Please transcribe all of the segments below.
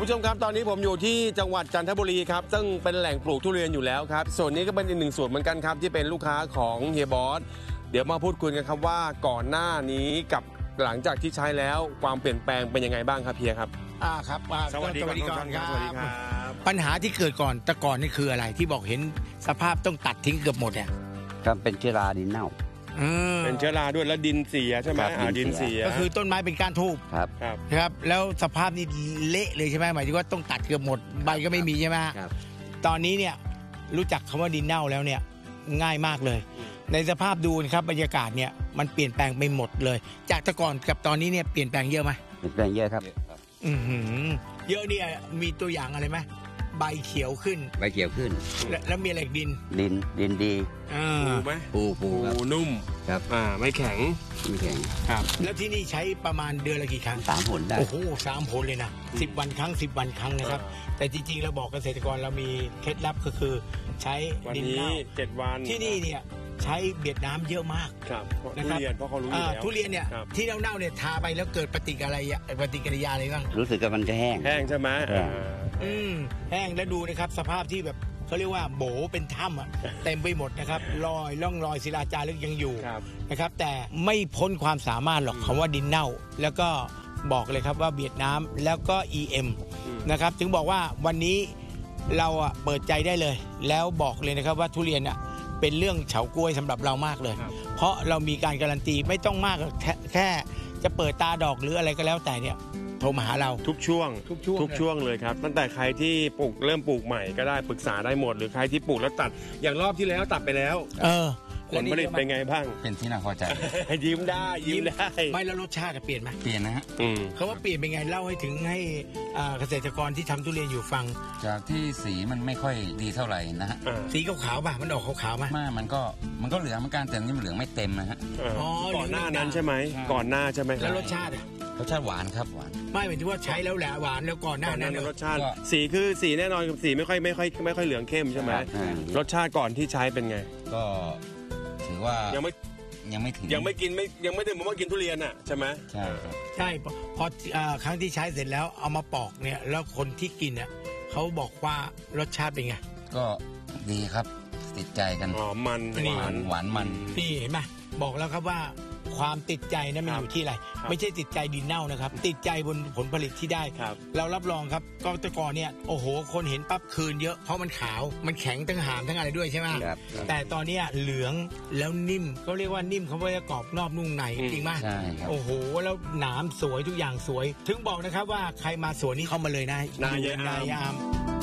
ผู้ชมครับตอนนี้ผมอยู่ที่จังหวัดจันทบุรีครับซึ่งเป็นแหล่งปลูกทุเรียนอยู่แล้วครับส่วนนี้ก็เป็นอีกหนึ่งส่วนเหมือนกันครับที่เป็นลูกค้าของเฮียบอสเดี๋ยวมาพูดคุยกันครับว่าก่อนหน้านี้กับหลังจากที่ใช้แล้วความเปลี่ยนแปลงเป็นยังไงบ้างครับเฮียครับครับสวัสดีครับสวัสดีครับปัญหาที่เกิดก่อนแต่ก่อนนี่คืออะไรที่บอกเห็นสภาพต้องตัดทิ้งเกือบหมดเนี่ยครับเป็นเชื้อราดินเน่าเป็นเชื้อราด้วยแล้วดินเสียใช่ไหมดินเสียก็คือต้นไม้เป็นก้านทูบครับแล้วสภาพนี่เละเลยใช่ไหมหมายถึงว่าต้องตัดเกือบหมดใบก็ไม่มีใช่ไหมครับตอนนี้เนี่ยรู้จักคำว่าดินเน่าแล้วเนี่ยง่ายมากเลยในสภาพดูนะครับบรรยากาศเนี่ยมันเปลี่ยนแปลงไปหมดเลยจากแต่ก่อนกับตอนนี้เนี่ยเปลี่ยนแปลงเยอะไหมเปลี่ยนแปลงเยอะครับเยอะเนี่ยมีตัวอย่างอะไรไหมใบเขียวขึ้นแล้วมีอะไรดินดีปูไหมปูนุ่มครับไม่แข็งครับแล้วที่นี่ใช้ประมาณเดือนละกี่ครั้ง 3 หนได้โอ้โห3 หนเลยนะ10 วันครั้ง10 วันครั้งนะครับแต่จริงๆเราบอกเกษตรกรเรามีเคล็ดลับก็คือใช้ดินเน่า7 วันที่นี่เนี่ยใช้เบียดน้ำเยอะมากนะครับทุเรียนเพราะเขารู้อยู่แล้วทุเรียนเนี่ยที่เน่าๆเนี่ยทาไปแล้วเกิดปฏิกิริยาอะไรบ้างรู้สึกว่ามันจะแห้งใช่ไหมแห้งแล้วดูนะครับสภาพที่แบบเขาเรียกว่าโบเป็นถ้ำเต็มไปหมดนะครับร่องรอยศิลาจารึกยังอยู่นะครับแต่ไม่พ้นความสามารถหรอกคำว่าดินเน่าแล้วก็บอกเลยครับว่าเบียดน้ำแล้วก็ EM นะครับถึงบอกว่าวันนี้เราเปิดใจได้เลยแล้วบอกเลยนะครับว่าทุเรียนเป็นเรื่องเฉาก๊วยสำหรับเรามากเลยเพราะเรามีการการันตีไม่ต้องมากแค่จะเปิดตาดอกหรืออะไรก็แล้วแต่เนี่ยโทรมาหาเราทุกช่วงเลยครับตั้งแต่ใครที่เริ่มปลูกใหม่ก็ได้ปรึกษาได้หมดหรือใครที่ปลูกแล้วตัดอย่างรอบที่แล้วตัดไปแล้วผลผลิตเป็นไงบ้างเป็นที่น่าพอใจยิ้มได้ไม่แล้วรสชาติเปลี่ยนไหมเปลี่ยนนะฮะเขาว่าเปลี่ยนเป็นไงเล่าให้ถึงให้เกษตรกรที่ทำทุเรียนอยู่ฟังจากที่สีมันไม่ค่อยดีเท่าไหร่นะฮะสีขาวๆป่ะมันออกขาวๆไหมมันก็เหลืองเหมือนกันแต่นี่มันเหลืองไม่เต็มนะฮะก่อนหน้านั้นใช่ไหมก่อนหน้าใช่ไหมแล้วรสชาติหวานครับหวานไม่หมายถึงว่าใช้แล้วแหละหวานแล้วก่อนหน้านั้นรสชาติสีแน่นอนกับสีไม่ค่อยเหลืองเข้มใช่ไหมรสชาติก่อนที่ใช้เป็นไงก็ถือว่ายังไม่ถึงยังไม่ถึงผมว่ากินทุเรียนใช่ไหมใช่พอครั้งที่ใช้เสร็จแล้วเอามาปอกเนี่ยแล้วคนที่กินเขาบอกว่ารสชาติเป็นไงก็ดีครับติดใจกันหอมมันหวานมันนี่เห็นไหมบอกแล้วครับว่าความติดใจนะมันอยู่ที่อะไรไม่ใช่ติดใจดินเน่านะครับติดใจบนผลผลิตที่ได้เรารับรองครับก็ตะกอนเนี่ยโอ้โหคนเห็นปั๊บคืนเยอะเพราะมันขาวมันแข็งทั้งหามทั้งอะไรด้วยใช่ไหมแต่ตอนนี้เหลืองแล้วนิ่มเขาเรียกว่านิ่มเขาว่าจะกรอบนอกนุ่มในจริงไหมโอ้โหแล้วหนามสวยทุกอย่างสวยถึงบอกนะครับว่าใครมาสวนนี้เข้ามาเลยนะนายาม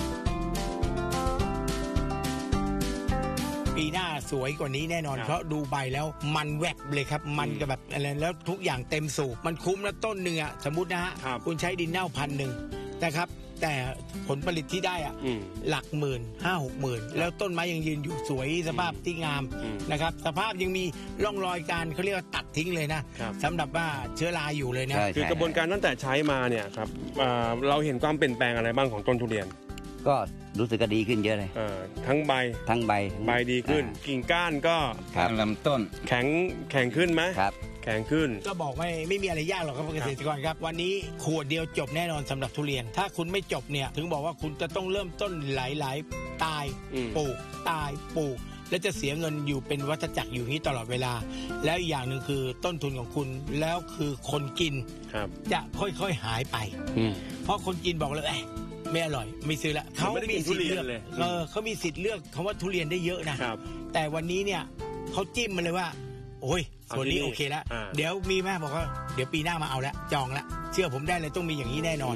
ปีหน้าสวยกว่านี้แน่นอนเพราะดูใบแล้วมันแวบเลยครับมันก็แบบอะไรแล้วทุกอย่างเต็มสูบมันคุ้มแล้วต้นหนึ่งสมมุตินะฮะคุณใช้ดินเน่า1,000นะครับแต่ผลผลิตที่ได้หลักหมื่น5-6 หมื่นแล้วต้นไม้ยังยืนอยู่สวยสภาพที่งามนะครับสภาพยังมีร่องรอยการเขาเรียกว่าตัดทิ้งเลยนะสำหรับว่าเชื้อราอยู่เลยนะคือกระบวนการตั้งแต่ใช้มาเนี่ยครับเราเห็นความเปลี่ยนแปลงอะไรบ้างของต้นทุเรียนก็รู้สึกก็ดีขึ้นเยอะเลยทั้งใบดีขึ้นกิ่งก้านก็ลำต้นแข็งขึ้นไหมครับแข็งขึ้นก็บอกไม่มีอะไรยากหรอกครับเกษตรกรครับวันนี้ขวดเดียวจบแน่นอนสำหรับทุเรียนถ้าคุณไม่จบเนี่ยถึงบอกว่าคุณจะต้องเริ่มต้นหลายตายปลูกตายปลูกและจะเสียเงินอยู่เป็นวัฏจักรอยู่นี้ตลอดเวลาแล้วอีกอย่างหนึ่งคือต้นทุนของคุณแล้วคือคนกินจะค่อยๆหายไปเพราะคนกินบอกเลยไม่อร่อยไม่ซื้อละเขามีสิทธิ์เลือกเขามีสิทธิ์เลือกคำว่าทุเรียนได้เยอะนะแต่วันนี้เนี่ยเขาจิ้มมาเลยว่าโอ้ยส่วนนี้โอเคแล้วเดี๋ยวมีแม่บอกว่าเดี๋ยวปีหน้ามาเอาแล้วจองแล้วเชื่อผมได้เลยต้องมีอย่างนี้แน่นอน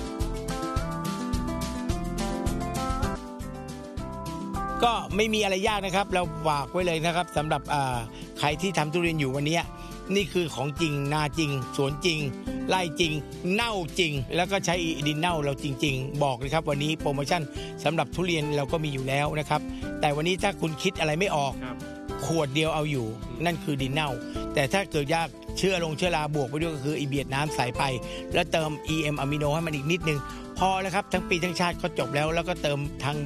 ก็ไม่มีอะไรยากนะครับเราฝากไว้เลยนะครับสำหรับใครที่ทำทุเรียนอยู่วันนี้นี่คือของจริงนาจริงสวนจริงไร่จริงเน่าจริงแล้วก็ใช้ดินเน่าเราจริงๆบอกเลยครับวันนี้โปรโมชั่นสำหรับทุเรียนเราก็มีอยู่แล้วนะครับแต่วันนี้ถ้าคุณคิดอะไรไม่ออกขวดเดียวเอาอยู่นั่นคือดินเน่าแต่ถ้าเกิดยากเชื้อราบวกไปด้วยก็คือเบียดน้ำใส่ไปแล้วเติม EM อะมิโนให้มันอีกนิดนึงพอแล้วครับทั้งปีทั้งชาติก็จบแล้วก็เติมทาง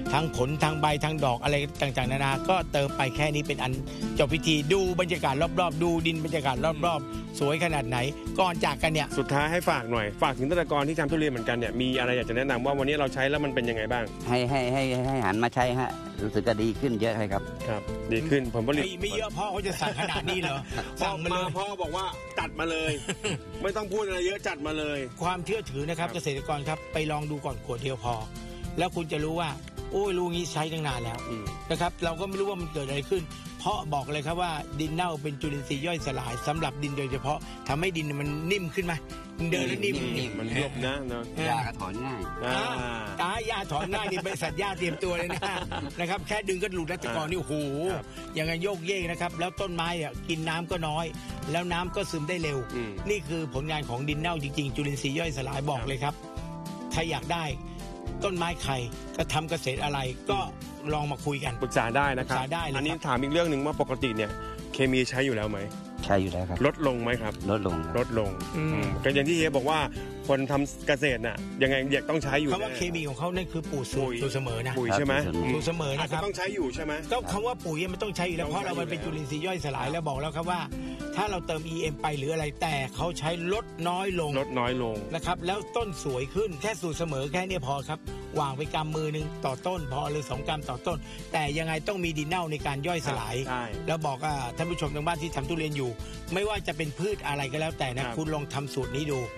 ทางผลทางใบทางดอกอะไรต่างๆนานาก็เติมไปแค่นี้เป็นอันจบพิธีดูบรรยากาศรอบๆดูดินบรรยากาศรอบๆสวยขนาดไหนก่อนจากกันเนี่ยสุดท้ายให้ฝากหน่อยฝากถึงเกษตรกรที่ทำทุเรียนเหมือนกันเนี่ยมีอะไรอยากจะแนะนำว่าวันนี้เราใช้แล้วมันเป็นยังไงบ้างให้หันมาใช้ฮะรู้สึกก็ดีขึ้นเยอะเลยครับครับดีขึ้นผลผลิตไม่เยอะพ่อเขาจะสั่งขนาดนี้เหรอสั่งมาพ่อบอกว่าจัดมาเลย ไม่ต้องพูดอะไรเยอะจัดมาเลยความเชื่อถือนะครับเกษตรกรครับไปลองดูก่อนขวดเดียวพอแล้วคุณจะรู้ว่าโอ้ยรู้งี้ใช้ตั้งนานแล้วนะครับเราก็ไม่รู้ว่ามันเกิดอะไรขึ้นเพราะบอกเลยครับว่าดินเน่าเป็นจุลินทรีย์ย่อยสลายสำหรับดินโดยเฉพาะทำให้ดินมันนิ่มขึ้นมาเดินแล้วนิ่มมันยุบนะหญ้าถอนง่ายหญ้าถอนง่ายนี่บริษัทหญ้าเตรียมตัวเลยนะครับแค่ดึงก็หลุดแล้วแต่ก่อนนี่โอ้โหอย่างไงโยกเยกนะครับแล้วต้นไม้อ่ะกินน้ำก็น้อยแล้วน้ำก็ซึมได้เร็วนี่คือผลงานของดินเน่าจริงๆจุลินทรีย์ย่อยสลายบอกเลยครับถ้าอยากได้ต้นไม้ใครจะทำเกษตรอะไรก็ลองมาคุยกันปรึกษาได้นะครับอันนี้ถามอีกเรื่องหนึ่งว่าปกติเนี่ยเคมีใช้อยู่แล้วไหมใช้อยู่แล้วครับลดลงไหมครับลดลงก็อย่างที่เฮียบอกว่าคนทำเกษตรน่ะยังไงอยากต้องใช้อยู่คำว่าเคมีของเขานั่นคือปุ๋ยสูตรเสมอนะปุ๋ยใช่ไหมสูตรเสมอนะครับต้องใช้อยู่ใช่ไหมก็คำว่าปุ๋ยมันต้องใช้อยู่แล้วเพราะเรามันเป็นจุลินทรีย์ย่อยสลายแล้วบอกแล้วครับว่าถ้าเราเติม EM ไปหรืออะไรแต่เขาใช้ลดน้อยลงนะครับแล้วต้นสวยขึ้นแค่สูตรเสมอแค่นี้พอครับวางไปกำมือนึงต่อต้นพอหรือ2 กำต่อต้นแต่ยังไงต้องมีดินเน่าในการย่อยสลายแล้วบอกท่านผู้ชมทางบ้านที่ทำทุเรียนอยู่ไม่ว่าจะเป็นพืชอะไรก็แล้วแต่นะคุณลองทำสูตรนี้ดู